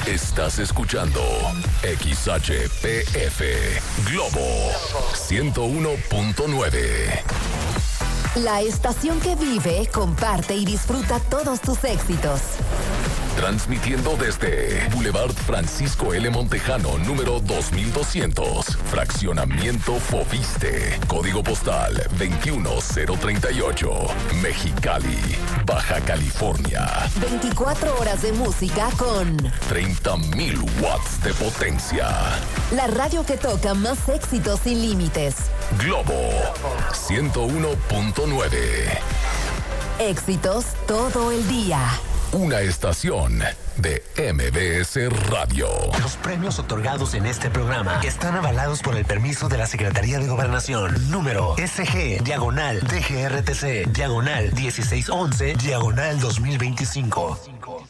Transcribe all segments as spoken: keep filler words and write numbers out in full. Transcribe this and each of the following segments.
Estás escuchando X H P F Globo ciento uno punto nueve. La estación que vive, comparte y disfruta todos tus éxitos. Transmitiendo desde Boulevard Francisco L. Montejano, número dos mil doscientos. Fraccionamiento Foviste. Código postal veintiuno cero treinta y ocho. Mexicali, Baja California. veinticuatro horas de música con treinta mil watts de potencia. la radio que toca más éxitos sin límites. Globo ciento uno punto nueve. Éxitos todo el día. Una estación de M B S Radio. Los premios otorgados en este programa están avalados por el permiso de la Secretaría de Gobernación. Número S G, diagonal, D G R T C, diagonal, dieciséis once, diagonal dos mil veinticinco.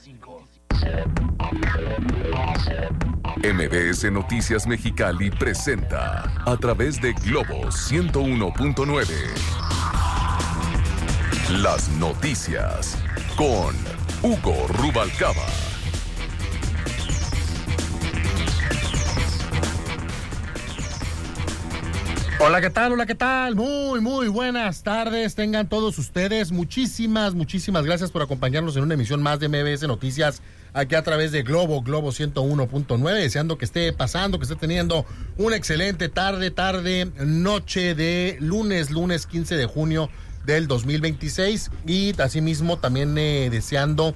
M B S Noticias Mexicali presenta a través de Globo ciento uno punto nueve las noticias con Hugo Rubalcaba. Hola, ¿qué tal? Hola, ¿qué tal? Muy, muy buenas tardes. Tengan todos ustedes. Muchísimas, muchísimas gracias por acompañarnos en una emisión más de M B S Noticias aquí a través de Globo, Globo ciento uno punto nueve. Deseando que esté pasando, que esté teniendo una excelente tarde, tarde, noche de lunes, lunes quince de junio del dos mil veintiséis, y asimismo también eh, deseando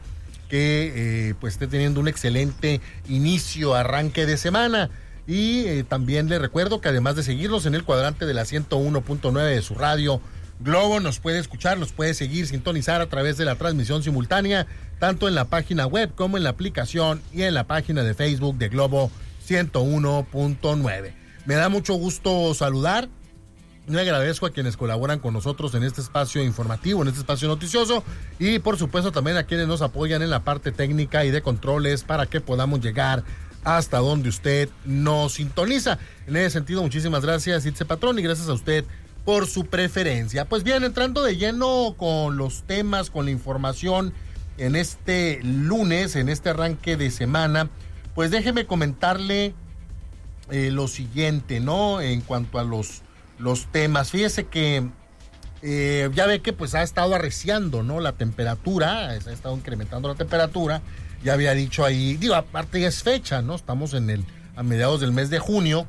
que eh, pues esté teniendo un excelente inicio, arranque de semana. Y eh, también le recuerdo que además de seguirnos en el cuadrante de la ciento uno punto nueve de su radio Globo, nos puede escuchar, nos puede seguir, sintonizar a través de la transmisión simultánea, tanto en la página web como en la aplicación y en la página de Facebook de Globo ciento uno punto nueve. Me da mucho gusto saludar. Le agradezco a quienes colaboran con nosotros en este espacio informativo, en este espacio noticioso, y por supuesto también a quienes nos apoyan en la parte técnica y de controles para que podamos llegar hasta donde usted nos sintoniza. En ese sentido, muchísimas gracias, Itze Patrón, y gracias a usted por su preferencia. Pues bien, entrando de lleno con los temas, con la información en este lunes, en este arranque de semana, pues déjeme comentarle eh, lo siguiente, ¿no? En cuanto a los los temas, fíjese que eh, ya ve que pues ha estado arreciando, ¿no? La temperatura, ha estado incrementando la temperatura, ya había dicho ahí, digo, aparte ya es fecha, ¿no? Estamos en el, a mediados del mes de junio.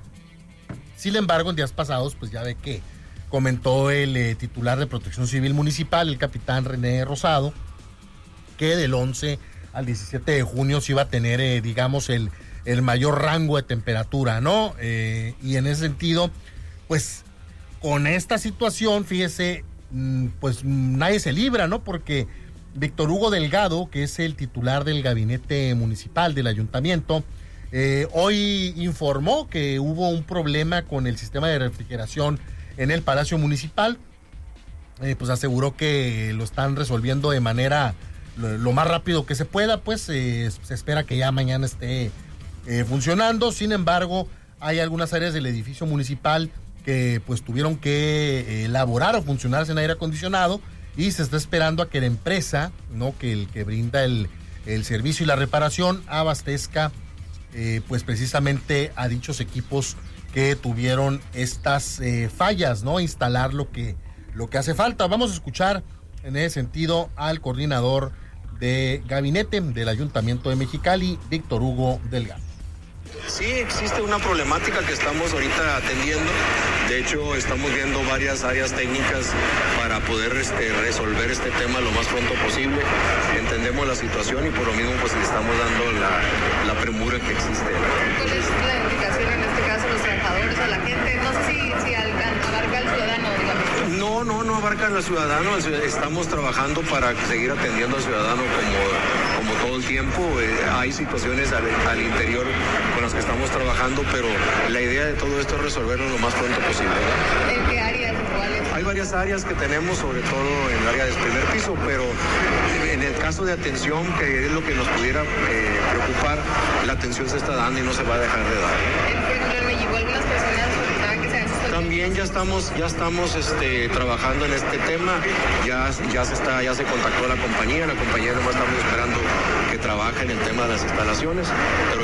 Sin embargo, en días pasados, pues ya ve que comentó el eh, titular de Protección Civil Municipal, el capitán René Rosado, que del once al diecisiete de junio se iba a tener, eh, digamos, el, el mayor rango de temperatura, ¿no? Eh, y en ese sentido, pues con esta situación, fíjese, pues nadie se libra, ¿no? Porque Víctor Hugo Delgado, que es el titular del gabinete municipal del ayuntamiento, eh, hoy informó que hubo un problema con el sistema de refrigeración en el Palacio Municipal. Eh, pues aseguró que lo están resolviendo de manera lo, lo más rápido que se pueda, pues eh, se espera que ya mañana esté eh, funcionando. Sin embargo, hay algunas áreas del edificio municipal que pues tuvieron que elaborar o funcionarse en aire acondicionado, y se está esperando a que la empresa, ¿no? que el que brinda el, el servicio y la reparación abastezca eh, pues precisamente a dichos equipos que tuvieron estas eh, fallas, ¿no? Instalar lo que, lo que hace falta. Vamos a escuchar en ese sentido al coordinador de gabinete del Ayuntamiento de Mexicali, Víctor Hugo Delgado. Sí, existe una problemática que estamos ahorita atendiendo. De hecho, estamos viendo varias áreas técnicas para poder este, resolver este tema lo más pronto posible. Entendemos la situación y por lo mismo pues le estamos dando la, la premura que existe. ¿Cuál es la indicación en este caso, los trabajadores o la gente? No sé si, si abarca al ciudadano, digamos. No, no, no abarca al ciudadano. Estamos trabajando para seguir atendiendo al ciudadano como, como todo el tiempo. Eh, hay situaciones al, al interior con las que estamos trabajando, pero la idea de todo esto es resolverlo lo más pronto posible, ¿verdad? ¿En qué áreas? ¿Cuáles? Hay varias áreas que tenemos, sobre todo en el área del primer piso, pero en el caso de atención, que es lo que nos pudiera eh, preocupar, la atención se está dando y no se va a dejar de dar. Por ejemplo, en México algunas personas solicitaban que se hagan. También ya estamos, ya estamos este, trabajando en este tema, ya, ya se está, ya se contactó a la compañía, la compañía nomás estamos esperando que trabaje en el tema de las instalaciones, pero